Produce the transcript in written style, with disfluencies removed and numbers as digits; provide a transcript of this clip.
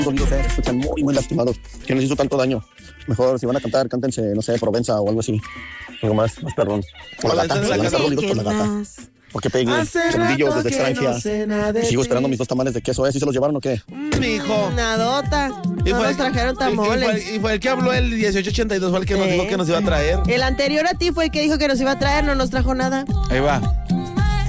dolidos, se escuchan muy, muy lastimados. ¿Quién les hizo tanto daño? Mejor, si van a cantar, cántense, no sé, Provenza o algo así. Algo más perrón. O la gata, si van a estar dolidos por la gata. Porque Peggy, saludillos desde Extranjia. Y sigo esperando mis 2 tamales de queso, ¿sí se los llevaron o qué? Mijo. Nadota. No nos trajeron tamales. Y fue el que habló el 1882, fue el que nos dijo que nos iba a traer. El anterior a ti fue el que dijo que nos iba a traer, no nos trajo nada. Ahí va.